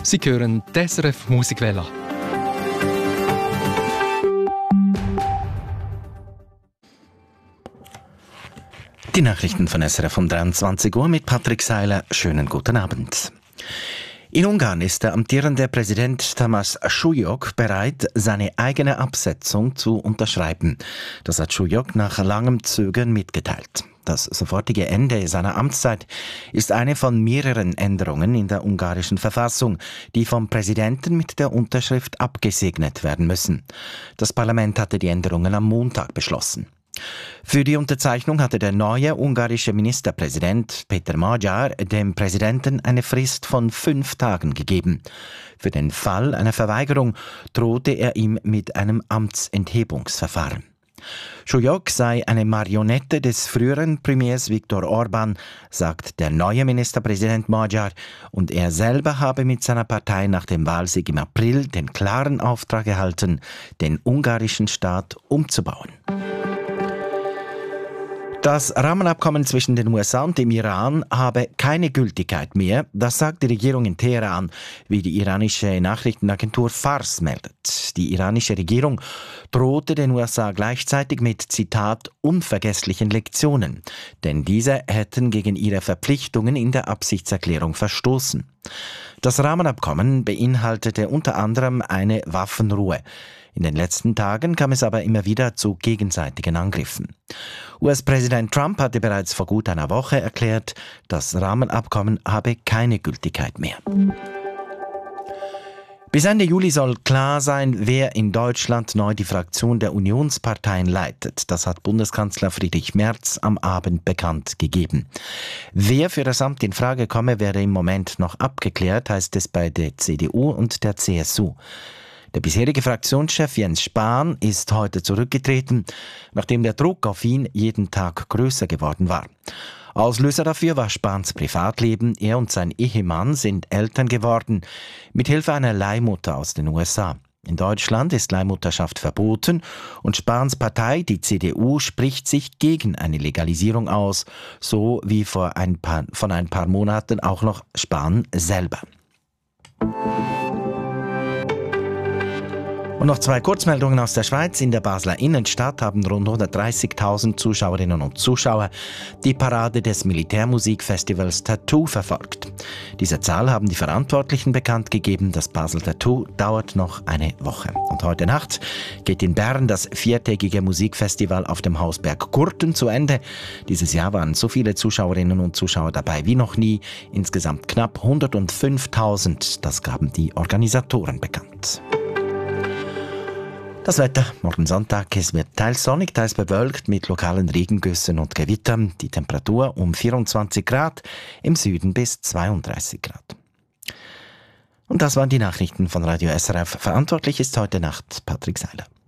Sie hören die SRF Musikwelle. Die Nachrichten von SRF um 23 Uhr mit Patrick Seiler. Schönen guten Abend. In Ungarn ist der amtierende Präsident Tamás Súlyog bereit, seine eigene Absetzung zu unterschreiben. Das hat Súlyog nach langem Zögern mitgeteilt. Das sofortige Ende seiner Amtszeit ist eine von mehreren Änderungen in der ungarischen Verfassung, die vom Präsidenten mit der Unterschrift abgesegnet werden müssen. Das Parlament hatte die Änderungen am Montag beschlossen. Für die Unterzeichnung hatte der neue ungarische Ministerpräsident Péter Magyar dem Präsidenten eine Frist von 5 Tagen gegeben. Für den Fall einer Verweigerung drohte er ihm mit einem Amtsenthebungsverfahren. Súlyog sei eine Marionette des früheren Premiers Viktor Orbán, sagt der neue Ministerpräsident Magyar, und er selber habe mit seiner Partei nach dem Wahlsieg im April den klaren Auftrag erhalten, den ungarischen Staat umzubauen. Das Rahmenabkommen zwischen den USA und dem Iran habe keine Gültigkeit mehr, das sagt die Regierung in Teheran, wie die iranische Nachrichtenagentur Fars meldet. Die iranische Regierung drohte den USA gleichzeitig mit, Zitat, unvergesslichen Lektionen, denn diese hätten gegen ihre Verpflichtungen in der Absichtserklärung verstoßen. Das Rahmenabkommen beinhaltete unter anderem eine Waffenruhe. In den letzten Tagen kam es aber immer wieder zu gegenseitigen Angriffen. US-Präsident Trump hatte bereits vor gut einer Woche erklärt, das Rahmenabkommen habe keine Gültigkeit mehr. Bis Ende Juli soll klar sein, wer in Deutschland neu die Fraktion der Unionsparteien leitet. Das hat Bundeskanzler Friedrich Merz am Abend bekannt gegeben. Wer für das Amt in Frage komme, werde im Moment noch abgeklärt, heißt es bei der CDU und der CSU. Der bisherige Fraktionschef Jens Spahn ist heute zurückgetreten, nachdem der Druck auf ihn jeden Tag größer geworden war. Auslöser dafür war Spahns Privatleben. Er und sein Ehemann sind Eltern geworden, mithilfe einer Leihmutter aus den USA. In Deutschland ist Leihmutterschaft verboten und Spahns Partei, die CDU, spricht sich gegen eine Legalisierung aus, so wie von ein paar Monaten auch noch Spahn selber. Und noch 2 Kurzmeldungen aus der Schweiz. In der Basler Innenstadt haben rund 130.000 Zuschauerinnen und Zuschauer die Parade des Militärmusikfestivals Tattoo verfolgt. Diese Zahl haben die Verantwortlichen bekannt gegeben. Das Basel Tattoo dauert noch eine Woche. Und heute Nacht geht in Bern das 4-tägige Musikfestival auf dem Hausberg Gurten zu Ende. Dieses Jahr waren so viele Zuschauerinnen und Zuschauer dabei wie noch nie. Insgesamt knapp 105.000. Das gaben die Organisatoren bekannt. Das Wetter, morgen Sonntag, es wird teils sonnig, teils bewölkt mit lokalen Regengüssen und Gewittern. Die Temperatur um 24 Grad, im Süden bis 32 Grad. Und das waren die Nachrichten von Radio SRF. Verantwortlich ist heute Nacht Patrick Seiler.